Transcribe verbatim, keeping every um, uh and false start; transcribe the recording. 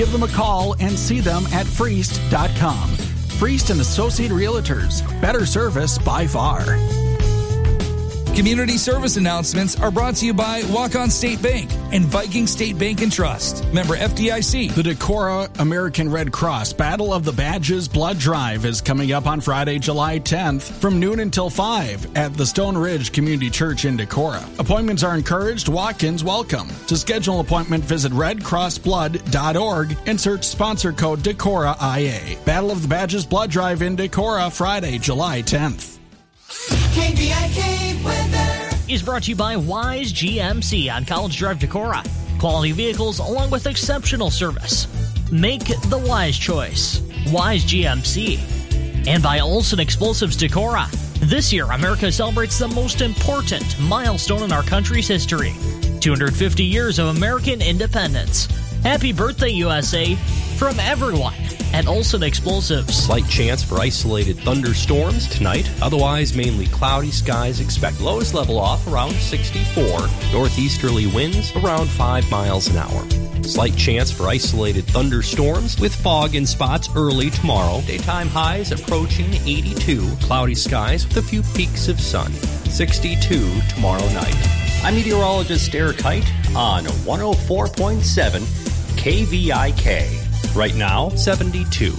Give them a call and see them at Freest dot com. Freest and Associate Realtors. Better service by far. Community service announcements are brought to you by Walk-On State Bank and Viking State Bank and Trust. Member F D I C. The Decorah American Red Cross Battle of the Badges Blood Drive is coming up on Friday, July tenth from noon until five at the Stone Ridge Community Church in Decorah. Appointments are encouraged. Walk-ins welcome. To schedule an appointment, visit red cross blood dot org and search sponsor code Decorah I A. Battle of the Badges Blood Drive in Decorah, Friday, July tenth. K V I K weather is brought to you by Wise G M C on College Drive, Decorah. Quality vehicles along with exceptional service. Make the wise choice. Wise G M C. And by Olson Explosives Decorah. This year, America celebrates the most important milestone in our country's history. two hundred fifty years of American independence. Happy birthday, U S A, from everyone at Olson Explosives. Slight chance for isolated thunderstorms tonight. Otherwise, mainly cloudy skies. Expect lowest level off around sixty-four. Northeasterly winds around five miles an hour. Slight chance for isolated thunderstorms with fog in spots early tomorrow. Daytime highs approaching eighty-two. Cloudy skies with a few peaks of sun. sixty-two tomorrow night. I'm meteorologist Eric Height on one oh four point seven K V I K. Right now, seventy-two.